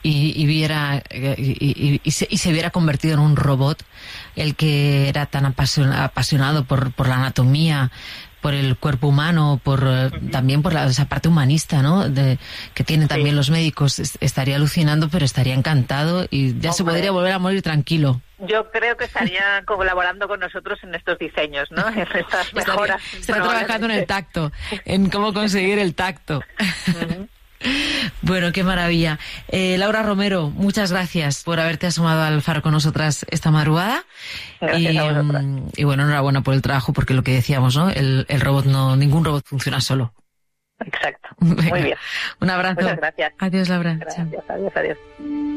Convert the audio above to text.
y viera y se hubiera convertido en un robot, el que era tan apasionado por la anatomía, por el cuerpo humano, también por esa parte humanista, ¿no? Que tienen también los médicos, estaría alucinando, pero estaría encantado y ya se podría volver a morir tranquilo. Yo creo que estaría colaborando con nosotros en estos diseños, ¿no? En estas mejoras. Estaría trabajando en el tacto, en cómo conseguir el tacto. Bueno, qué maravilla. Laura Romero, muchas gracias por haberte asomado al faro con nosotras esta madrugada. Gracias a vosotras. Y bueno, enhorabuena por el trabajo, porque lo que decíamos, ¿no? El robot ningún robot funciona solo. Exacto. Venga, muy bien. Un abrazo. Muchas gracias. Adiós, Laura. Gracias. Chao. Adiós.